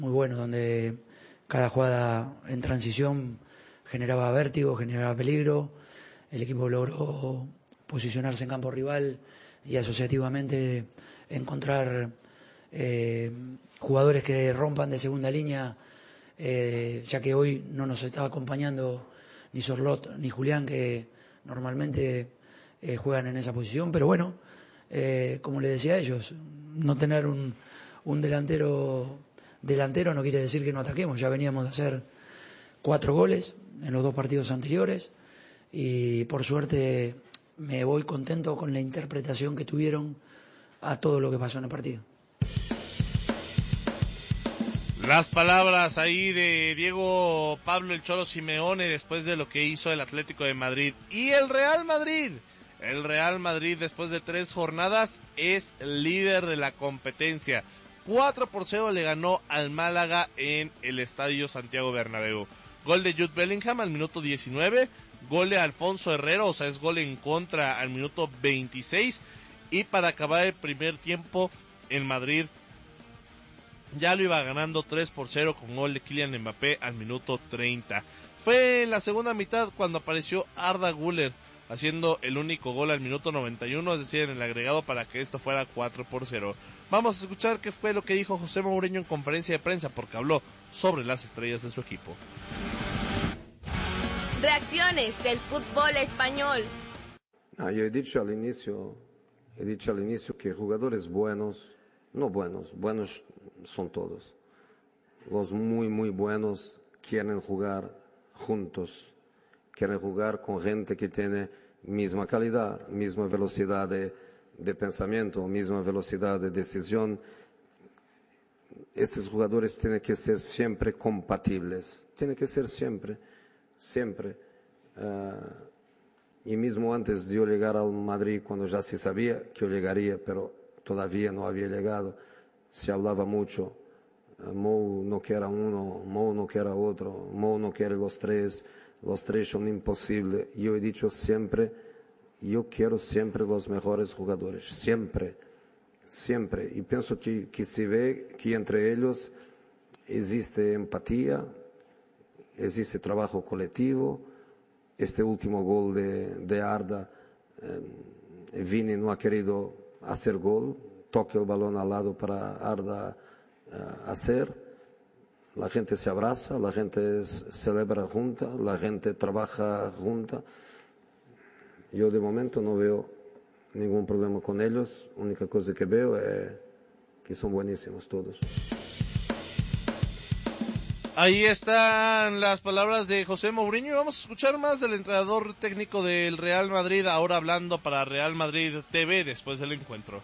muy buenos, donde cada jugada en transición generaba vértigo, generaba peligro. El equipo logró posicionarse en campo rival y asociativamente encontrar jugadores que rompan de segunda línea, ya que hoy no nos estaba acompañando ni Sorlot ni Julián, que normalmente juegan en esa posición. Pero bueno, como les decía a ellos, no tener un delantero no quiere decir que no ataquemos. Ya veníamos de hacer 4 goles en los 2 partidos anteriores y por suerte me voy contento con la interpretación que tuvieron a todo lo que pasó en el partido. Las palabras ahí de Diego Pablo El Cholo Simeone después de lo que hizo el Atlético de Madrid. Y el Real Madrid después de 3 jornadas es líder de la competencia. 4-0 le ganó al Málaga en el Estadio Santiago Bernabéu. Gol de Jude Bellingham al minuto 19, gol de Alfonso Herrera, o sea, es gol en contra al minuto 26, y para acabar el primer tiempo, el Madrid ya lo iba ganando 3-0 con gol de Kylian Mbappé al minuto 30. Fue en la segunda mitad cuando apareció Arda Güler haciendo el único gol al minuto 91, es decir, en el agregado para que esto fuera 4-0. Vamos a escuchar qué fue lo que dijo José Mourinho en conferencia de prensa, porque habló sobre las estrellas de su equipo. Reacciones del fútbol español. Yo he dicho al inicio que jugadores buenos son todos. Los muy buenos quieren jugar juntos, quieren jugar con gente que tiene misma calidad, misma velocidad de pensamiento, misma velocidad de decisión. Estos jugadores tienen que ser siempre compatibles, tienen que ser siempre. Y mismo antes de yo llegar al Madrid, cuando ya se sabía que yo llegaría, pero todavía no había llegado, se hablaba mucho. Mou no quiere uno, Mou no quiere otro, Mou no quiere los tres son imposibles. Yo he dicho siempre, yo quiero siempre los mejores jugadores, siempre. Y pienso que se ve que entre ellos existe empatía, existe trabajo colectivo. Este último gol de Arda, Vini no ha querido hacer gol, toca el balón al lado para Arda hacer. La gente se abraza, la gente celebra junta, la gente trabaja junta. Yo de momento no veo ningún problema con ellos. La única cosa que veo es que son buenísimos todos. Ahí están las palabras de José Mourinho y vamos a escuchar más del entrenador técnico del Real Madrid, ahora hablando para Real Madrid TV después del encuentro.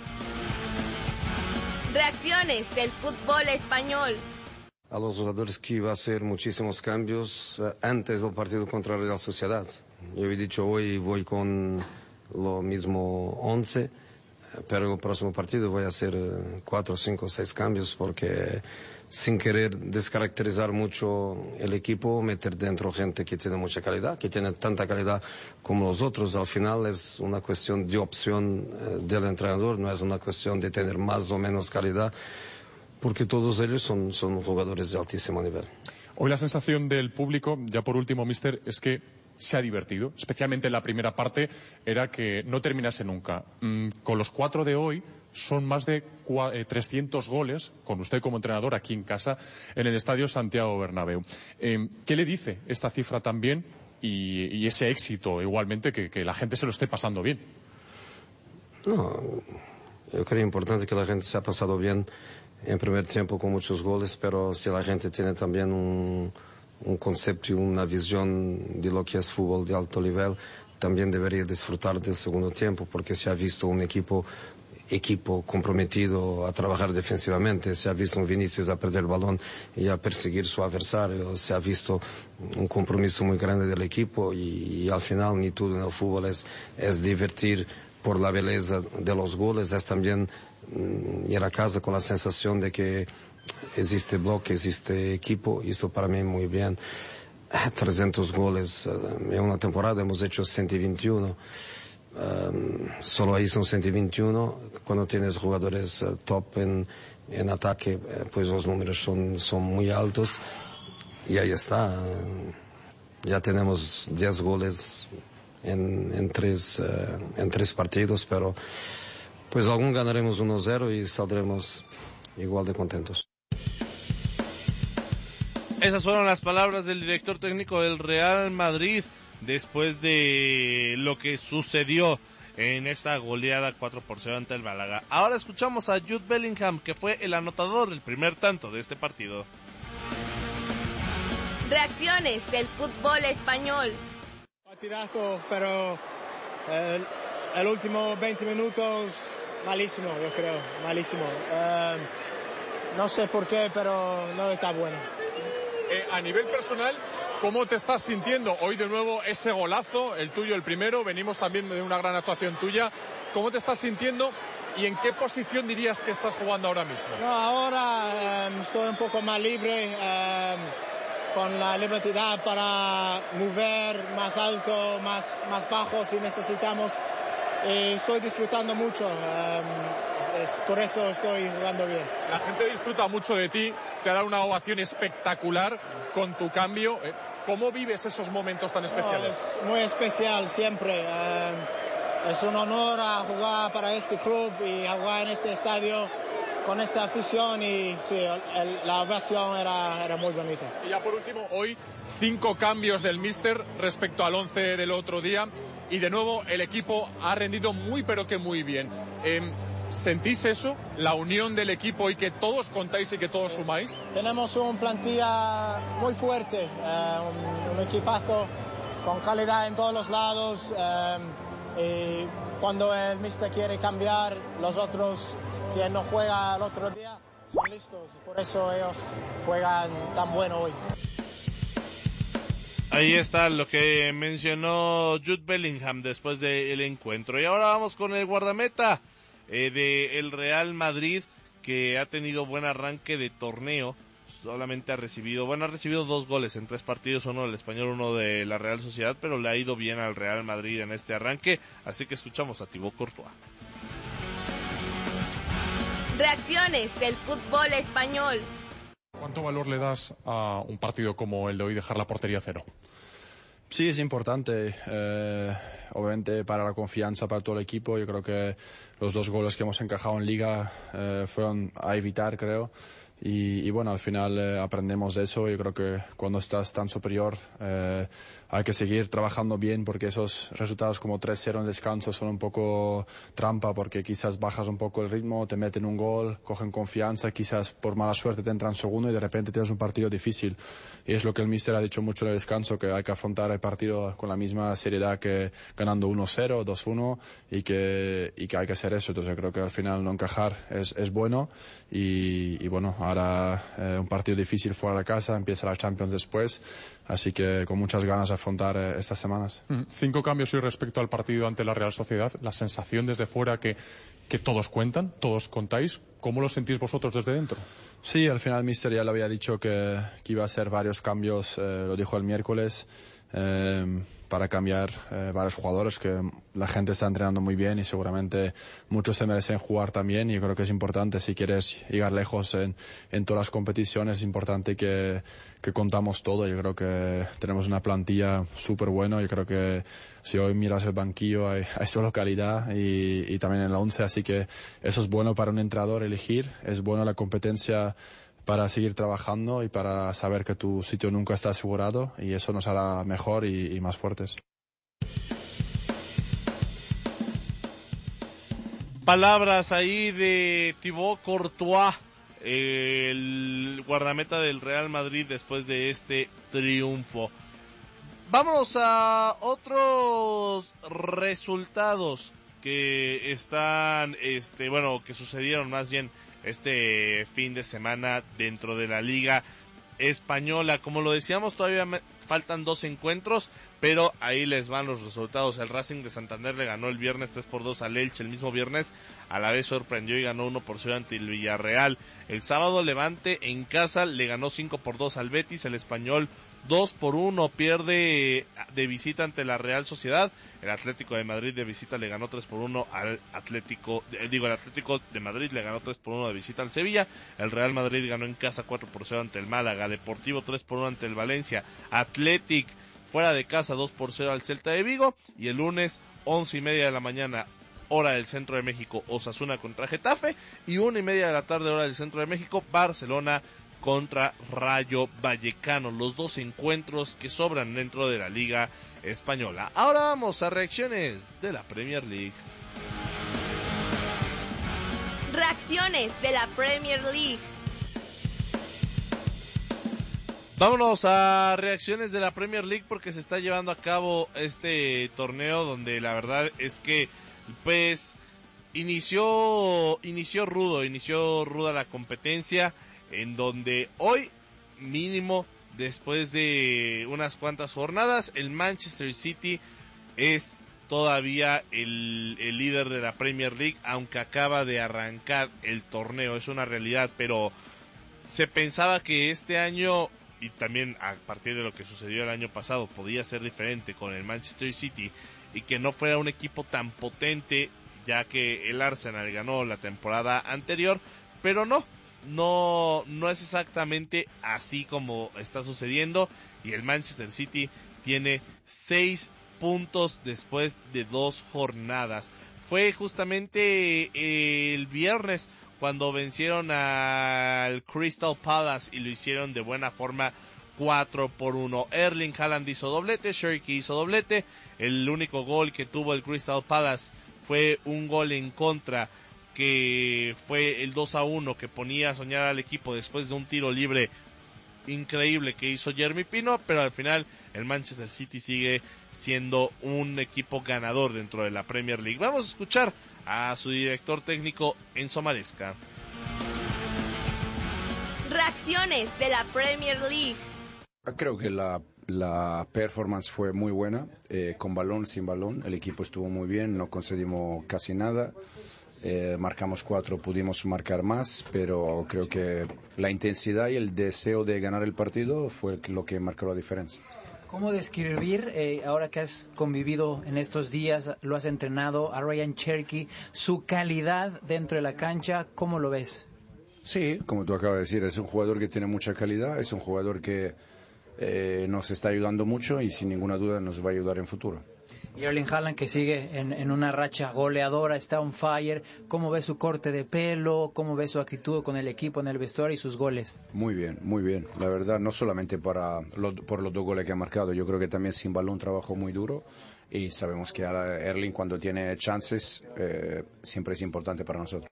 Reacciones del fútbol español. A los jugadores que iba a hacer muchísimos cambios antes del partido contra la Real Sociedad. Yo he dicho hoy voy con lo mismo 11, pero en el próximo partido voy a hacer 4, 5, 6 cambios porque sin querer descaracterizar mucho el equipo, meter dentro gente que tiene mucha calidad, que tiene tanta calidad como los otros. Al final es una cuestión de opción del entrenador, no es una cuestión de tener más o menos calidad, porque todos ellos son jugadores de altísimo nivel. Hoy la sensación del público, ya por último, míster, es que se ha divertido, especialmente en la primera parte, era que no terminase nunca. Con los 4 de hoy son más de 300 goles, con usted como entrenador aquí en casa, en el Estadio Santiago Bernabéu. ¿Qué le dice esta cifra también y ese éxito igualmente, que la gente se lo esté pasando bien? No, yo creo importante que la gente se ha pasado bien en primer tiempo con muchos goles, pero si la gente tiene también un concepto y una visión de lo que es fútbol de alto nivel, también debería disfrutar del segundo tiempo, porque se ha visto un equipo comprometido a trabajar defensivamente, se ha visto un Vinicius a perder el balón y a perseguir su adversario, se ha visto un compromiso muy grande del equipo y al final ni todo en el fútbol es divertir por la belleza de los goles, es también ir a casa con la sensación de que existe bloque, existe equipo, y esto para mí muy bien. 300 goles en una temporada, hemos hecho 121. solo ahí son 121. Cuando tienes jugadores top en ataque, pues los números son muy altos. Y ahí está. Ya tenemos 10 goles en tres partidos, pero pues aún ganaremos 1-0 y saldremos igual de contentos. Esas fueron las palabras del director técnico del Real Madrid después de lo que sucedió en esta goleada 4-0 ante el Málaga. Ahora escuchamos a Jude Bellingham, que fue el anotador del primer tanto de este partido. Reacciones del fútbol español. Partidazo, pero el último 20 minutos malísimo, yo creo, malísimo. No sé por qué, pero no está bueno. A nivel personal, ¿cómo te estás sintiendo? Hoy de nuevo ese golazo, el tuyo, el primero, venimos también de una gran actuación tuya. ¿Cómo te estás sintiendo y en qué posición dirías que estás jugando ahora mismo? No, ahora estoy un poco más libre, con la libertad para mover más alto, más bajo si necesitamos. Y estoy disfrutando mucho, por eso estoy jugando bien. La gente disfruta mucho de ti, te ha dado una ovación espectacular con tu cambio. ¿Cómo vives esos momentos tan especiales? Es muy especial siempre. Es un honor a jugar para este club y a jugar en este estadio con esta afición y sí, la ovación era muy bonita. Y ya por último, hoy 5 cambios del míster respecto al 11 del otro día y de nuevo el equipo ha rendido muy pero que muy bien. ¿Sentís eso? ¿La unión del equipo y que todos contáis y que todos sumáis? Tenemos una plantilla muy fuerte, un equipazo con calidad en todos los lados y cuando el míster quiere cambiar, los otros que no juega el otro día son listos, por eso ellos juegan tan bueno hoy. Ahí está lo que mencionó Jude Bellingham después del encuentro. Y ahora vamos con el guardameta del Real Madrid, que ha tenido buen arranque de torneo. Solamente ha recibido 2 goles en 3 partidos, uno del Español, uno de la Real Sociedad, pero le ha ido bien al Real Madrid en este arranque, así que escuchamos a Thibaut Courtois. Reacciones del fútbol español. ¿Cuánto valor le das a un partido como el de hoy, dejar la portería cero? Sí, es importante, obviamente para la confianza, para todo el equipo. Yo creo que los 2 goles que hemos encajado en Liga fueron a evitar, creo. Y bueno, al final aprendemos de eso. Yo creo que cuando estás tan superior hay que seguir trabajando bien, porque esos resultados como 3-0 en descanso son un poco trampa, porque quizás bajas un poco el ritmo, te meten un gol, cogen confianza, quizás por mala suerte te entran segundo y de repente tienes un partido difícil. Y es lo que el míster ha dicho mucho en el descanso, que hay que afrontar el partido con la misma seriedad que ganando 1-0, 2-1 y que hay que hacer eso. Entonces creo que al final no encajar es bueno y bueno, ahora un partido difícil fuera de casa, empieza la Champions después, así que con muchas ganas de afrontar estas semanas. 5 cambios y respecto al partido ante la Real Sociedad, la sensación desde fuera que todos cuentan, todos contáis. ¿Cómo lo sentís vosotros desde dentro? Sí, al final el míster ya le había dicho que iba a hacer varios cambios, lo dijo el miércoles, para cambiar varios jugadores, que la gente está entrenando muy bien y seguramente muchos se merecen jugar también, y yo creo que es importante, si quieres llegar lejos en todas las competiciones, es importante que contamos todo. Yo creo que tenemos una plantilla súper buena. Yo creo que si hoy miras el banquillo hay solo calidad y también en el 11, así que eso es bueno para un entrenador elegir, es bueno la competencia para seguir trabajando y para saber que tu sitio nunca está asegurado, y eso nos hará mejor y más fuertes. Palabras ahí de Thibaut Courtois, el guardameta del Real Madrid después de este triunfo. Vámonos a otros resultados que están, que sucedieron más bien este fin de semana dentro de la Liga Española. Como lo decíamos, todavía faltan 2 encuentros, pero ahí les van los resultados. El Racing de Santander le ganó el viernes 3-2 al Elche. El mismo viernes a la vez sorprendió y ganó 1-0 ante el Villarreal. El sábado Levante en casa le ganó 5-2 al Betis. El Español 2-1 pierde de visita ante la Real Sociedad. El Atlético de Madrid de visita le ganó 3-1 al el Atlético de Madrid le ganó 3-1 de visita al Sevilla. El Real Madrid ganó en casa 4-0 ante el Málaga. Deportivo 3-1 ante el Valencia. Athletic fuera de casa 2-0 al Celta de Vigo. Y el lunes 11:30 de la mañana, hora del centro de México, Osasuna contra Getafe. Y 1:30 de la tarde, hora del centro de México, Barcelona contra Rayo Vallecano. Los 2 encuentros que sobran dentro de la Liga Española. Ahora vamos a reacciones de la Premier League. Reacciones de la Premier League. Vámonos a reacciones de la Premier League porque se está llevando a cabo este torneo donde la verdad es que pues inició ruda la competencia, en donde hoy mínimo después de unas cuantas jornadas el Manchester City es todavía el líder de la Premier League, aunque acaba de arrancar el torneo. Es una realidad, pero se pensaba que este año, y también a partir de lo que sucedió el año pasado, podía ser diferente con el Manchester City y que no fuera un equipo tan potente, ya que el Arsenal ganó la temporada anterior, pero no es exactamente así como está sucediendo, y el Manchester City tiene 6 puntos después de 2 jornadas. Fue justamente el viernes cuando vencieron al Crystal Palace y lo hicieron de buena forma 4-1. Erling Haaland hizo doblete, Cherki hizo doblete. El único gol que tuvo el Crystal Palace fue un gol en contra, que fue el 2-1, que ponía a soñar al equipo después de un tiro libre increíble que hizo Jeremy Pino, pero al final el Manchester City sigue siendo un equipo ganador dentro de la Premier League. Vamos a escuchar a su director técnico Enzo Maresca. Reacciones de la Premier League. Creo que la performance fue muy buena, con balón, sin balón. El equipo estuvo muy bien, no concedimos casi nada. Marcamos 4, pudimos marcar más, pero creo que la intensidad y el deseo de ganar el partido fue lo que marcó la diferencia. ¿Cómo describir, ahora que has convivido en estos días, lo has entrenado, a Ryan Cherki, su calidad dentro de la cancha? ¿Cómo lo ves? Sí, como tú acabas de decir, es un jugador que tiene mucha calidad, es un jugador que nos está ayudando mucho y sin ninguna duda nos va a ayudar en futuro. Y Erling Haaland, que sigue en una racha goleadora, está on fire. ¿Cómo ves su corte de pelo? ¿Cómo ves su actitud con el equipo en el vestuario y sus goles? Muy bien, muy bien. La verdad, no solamente por los 2 goles que ha marcado, yo creo que también sin balón trabajó muy duro. Y sabemos que Erling, cuando tiene chances, siempre es importante para nosotros.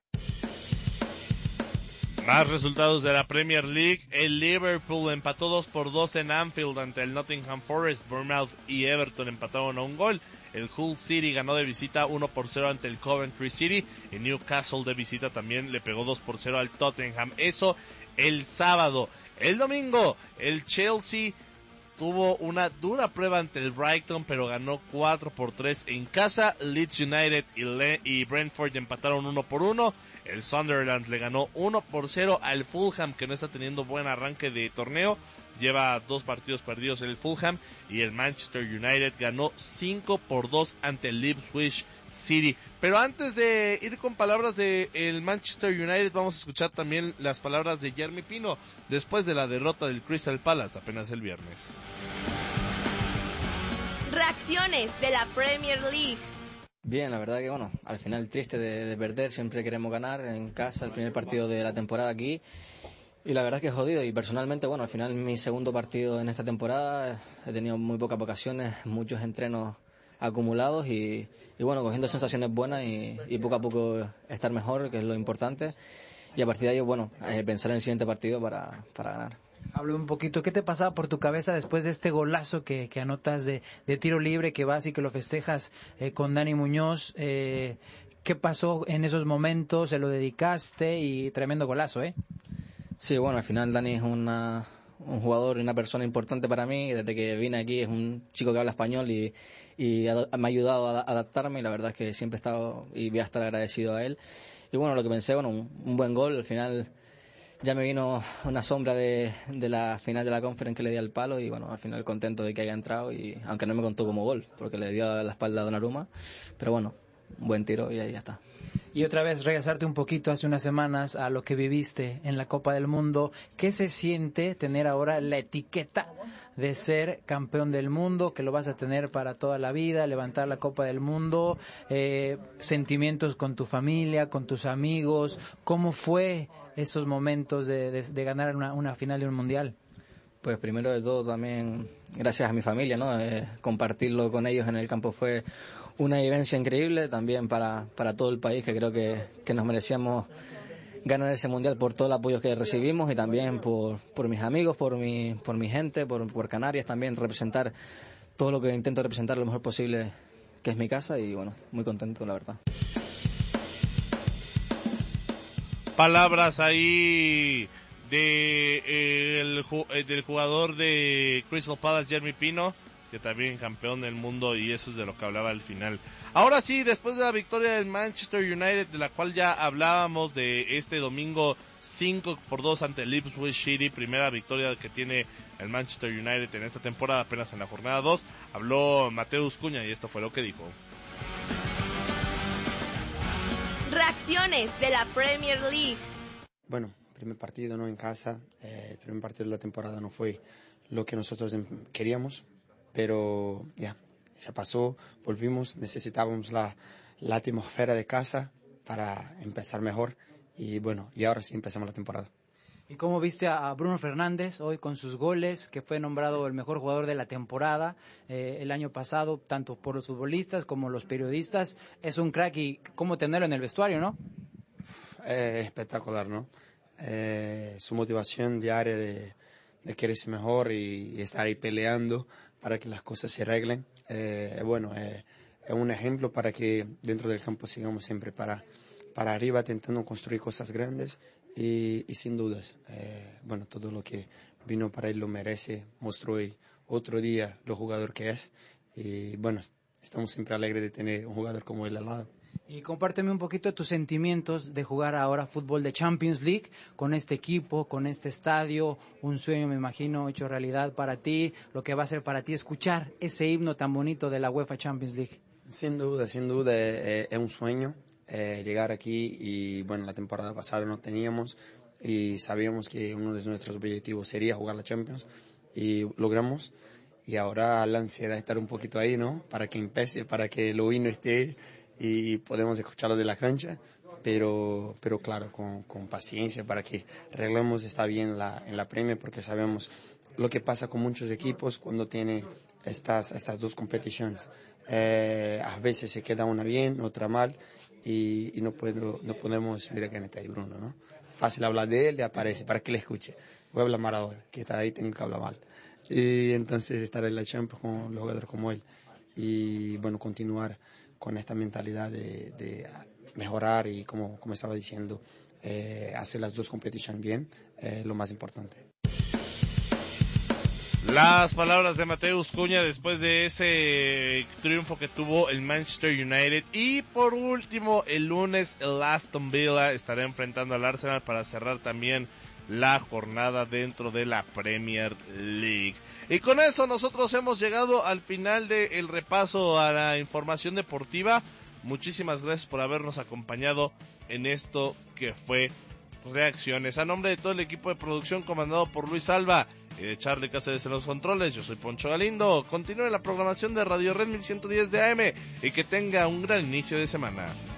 Más resultados de la Premier League. El Liverpool empató 2-2 en Anfield ante el Nottingham Forest. Bournemouth y Everton empataron a un gol. El Hull City ganó de visita 1-0 ante el Coventry City. Y Newcastle de visita también le pegó 2-0 al Tottenham. Eso el sábado. El domingo, el Chelsea tuvo una dura prueba ante el Brighton, pero ganó 4-3 en casa. Leeds United y Brentford empataron 1-1. El Sunderland le ganó 1-0 al Fulham, que no está teniendo buen arranque de torneo. Lleva 2 partidos perdidos el Fulham. Y el Manchester United ganó 5-2 ante el Ipswich City. Pero antes de ir con palabras de el Manchester United, vamos a escuchar también las palabras de Jeremy Pino después de la derrota del Crystal Palace apenas el viernes. Reacciones de la Premier League. Bien, la verdad que bueno, al final triste de perder, siempre queremos ganar en casa, el primer partido de la temporada aquí, y la verdad es que es jodido, y personalmente, bueno, al final mi segundo partido en esta temporada, he tenido muy pocas ocasiones, muchos entrenos acumulados y bueno, cogiendo sensaciones buenas y poco a poco estar mejor, que es lo importante, y a partir de ahí, bueno, pensar en el siguiente partido para ganar. Hable un poquito, ¿qué te pasaba por tu cabeza después de este golazo que anotas de tiro libre, que vas y que lo festejas con Dani Muñoz? ¿Qué pasó en esos momentos? ¿Se lo dedicaste? Y tremendo golazo, ¿eh? Sí, bueno, al final Dani es un jugador y una persona importante para mí. Desde que vine aquí es un chico que habla español y me ha ayudado a adaptarme, y la verdad es que siempre he estado y voy a estar agradecido a él. Y bueno, lo que pensé, un buen gol. Al final ya me vino una sombra de la final de la Conference que le di al palo, y bueno, al final contento de que haya entrado, y aunque no me contó como gol porque le dio a la espalda a Donnarumma, pero bueno, un buen tiro y ahí ya está. Y otra vez regresarte un poquito hace unas semanas a lo que viviste en la Copa del Mundo. ¿Qué se siente tener ahora la etiqueta de ser campeón del mundo, que lo vas a tener para toda la vida, levantar la Copa del Mundo, sentimientos con tu familia, con tus amigos? ¿Cómo fue esos momentos de ganar una final de un mundial? Pues primero de todo también gracias a mi familia, ¿no? Compartirlo con ellos en el campo fue una vivencia increíble, también para todo el país, que creo que nos merecíamos ganar ese mundial por todo el apoyo que recibimos, y también por mis amigos, por mi gente, por Canarias, también representar todo lo que intento representar lo mejor posible, que es mi casa, y bueno, muy contento, la verdad. Palabras ahí del jugador de Crystal Palace, Jeremy Pino, que también campeón del mundo, y eso es de lo que hablaba al final. Ahora sí, después de la victoria del Manchester United, de la cual ya hablábamos, de este domingo 5-2 ante el Ipswich City, primera victoria que tiene el Manchester United en esta temporada, apenas en la jornada 2, habló Mateus Cunha y esto fue lo que dijo. Reacciones de la Premier League. Bueno, primer partido no en casa, el primer partido de la temporada no fue lo que nosotros queríamos, pero ya pasó, volvimos, necesitábamos la atmósfera de casa para empezar mejor, y bueno, y ahora sí empezamos la temporada. ¿Y cómo viste a Bruno Fernández hoy con sus goles, que fue nombrado el mejor jugador de la temporada el año pasado, tanto por los futbolistas como los periodistas? Es un crack, y cómo tenerlo en el vestuario, ¿no? Espectacular, ¿no? Su motivación diaria de quererse mejor y estar ahí peleando para que las cosas se arreglen. Es un ejemplo para que dentro del campo sigamos siempre para arriba, intentando construir cosas grandes, y sin dudas, todo lo que vino para él lo merece. Mostró hoy otro día lo jugador que es, y bueno, estamos siempre alegres de tener un jugador como él al lado. Y compárteme un poquito tus sentimientos de jugar ahora fútbol de Champions League con este equipo, con este estadio, un sueño, me imagino, hecho realidad para ti, lo que va a ser para ti escuchar ese himno tan bonito de la UEFA Champions League. Sin duda, es un sueño llegar aquí, y bueno, la temporada pasada no teníamos, y sabíamos que uno de nuestros objetivos sería jugar la Champions, y logramos, y ahora la ansiedad de estar un poquito ahí, ¿no? Para que empiece, para que el himno esté y podemos escucharlo de la cancha, pero claro, con paciencia, para que arreglemos está bien en la Premier, porque sabemos lo que pasa con muchos equipos cuando tiene estas dos competiciones. A veces se queda una bien, otra mal, y no podemos, mira que está ahí Bruno, ¿no? Fácil hablar de él, le aparece, para que le escuche. Voy a hablar mal ahora, que está ahí, tengo que hablar mal. Y entonces estar en la Champions con los jugadores como él, y bueno, continuar con esta mentalidad de mejorar, y como estaba diciendo, hacer las dos competiciones bien, lo más importante. Las palabras de Mateus Cunha después de ese triunfo que tuvo el Manchester United. Y por último, el lunes el Aston Villa estará enfrentando al Arsenal para cerrar también la jornada dentro de la Premier League. Y con eso nosotros hemos llegado al final del repaso a la información deportiva. Muchísimas gracias por habernos acompañado en esto que fue Reacciones. A nombre de todo el equipo de producción comandado por Luis Alba y de Charlie Cáceres en los controles, yo soy Poncho Galindo. Continúe la programación de Radio Red 1110 de AM y que tenga un gran inicio de semana.